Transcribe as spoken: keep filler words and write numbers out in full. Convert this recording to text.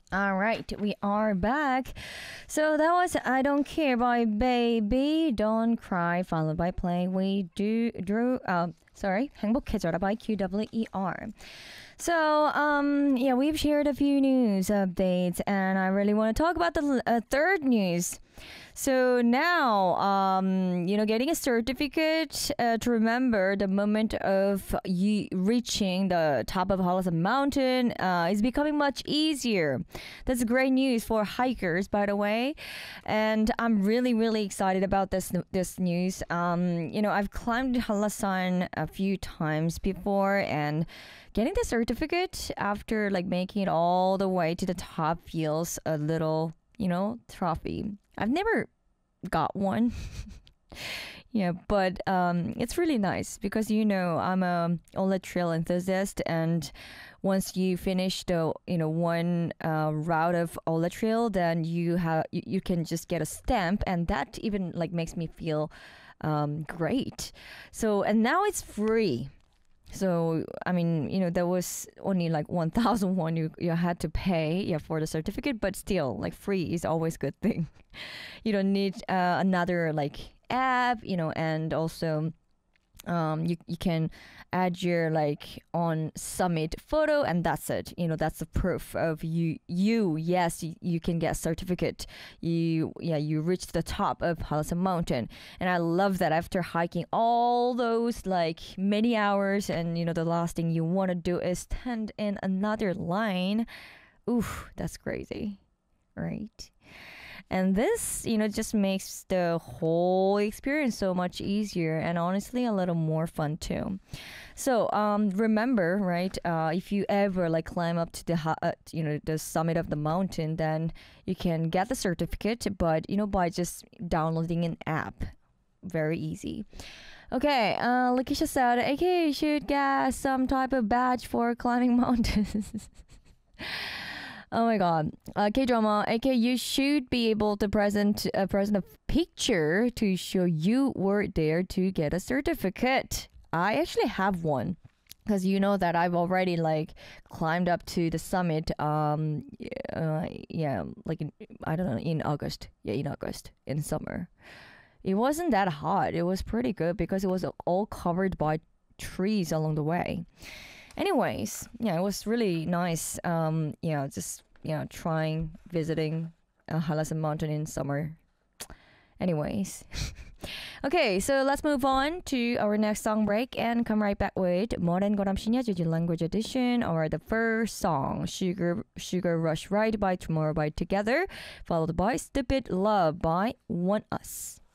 All right, we are back. So that was I Don't Care by Baby Don't Cry, followed by Play We Do Drew. Uh, sorry, 행복해져라 by Q W E R. So, um, yeah, we've shared a few news updates, and I really want to talk about the uh, third news. So now, um, you know, getting a certificate uh, to remember the moment of you reaching the top of Halasan Mountain uh, is becoming much easier. That's great news for hikers, by the way. And I'm really, really excited about this this news. Um, you know, I've climbed Halasan a few times before, and getting the certificate after like making it all the way to the top feels a little, you know, trophy. I've never got one. Yeah, but um, it's really nice because, you know, I'm a Ola trail enthusiast, and once you finish the, you know, one uh, route of Ola trail, then you have you, you can just get a stamp, and that even like makes me feel um, great. So, and now it's free. So, I mean, you know, there was only like one thousand won you, you had to pay yeah, for the certificate, but still, like, free is always a good thing. You don't need uh, another, like, app, you know, and also um, you, you can add your, like, on summit photo, and that's it. You know, that's the proof of you, you, yes, you, you can get a certificate. You, yeah, you reached the top of Halasan Mountain. And I love that after hiking all those, like, many hours, and, you know, the last thing you want to do is stand in another line. Oof, that's crazy, right? And this, you know, just makes the whole experience so much easier and honestly a little more fun too. So um, remember, right? Uh, if you ever like climb up to the ha- uh, you know the summit of the mountain, then you can get the certificate, but you know by just downloading an app, very easy. Okay, uh, Lakeisha said, A K you should get some type of badge for climbing mountains. Oh my god. Uh, K-drama, A K, you should be able to present, uh, present a picture to show you were there to get a certificate. I actually have one. Because you know that I've already like climbed up to the summit, um, uh, yeah, like in, I don't know, in August. Yeah, in August, in summer. It wasn't that hot. It was pretty good because it was all covered by trees along the way. Anyways, yeah, it was really nice. Um, you know, just you know, trying visiting uh, Halasan Mountain in summer. Anyways, okay, so let's move on to our next song break and come right back with Modern Goram Shinya Jeju Language Edition, or the first song, Sugar Sugar Rush Ride by Tomorrow by Together, followed by Stupid Love by One Us.